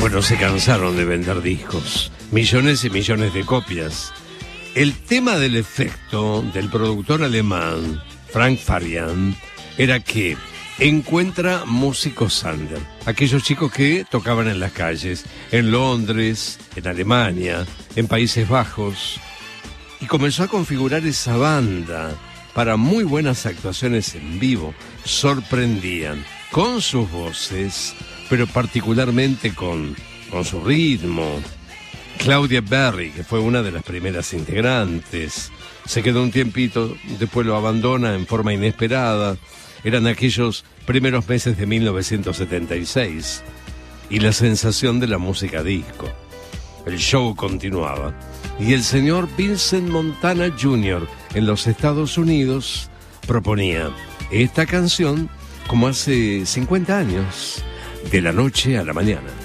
Bueno, se cansaron de vender discos, millones y millones de copias. El tema del efecto del productor alemán Frank Farian era que encuentra músicos under, aquellos chicos que tocaban en las calles, en Londres, en Alemania, en Países Bajos, y comenzó a configurar esa banda para muy buenas actuaciones en vivo. Sorprendían con sus voces, pero particularmente con su ritmo. Claudia Berry, que fue una de las primeras integrantes, se quedó un tiempito, después lo abandona en forma inesperada. Eran aquellos primeros meses de 1976 y la sensación de la música disco. El show continuaba y el señor Vincent Montana Jr. en los Estados Unidos proponía esta canción como hace 50 años, de la noche a la mañana.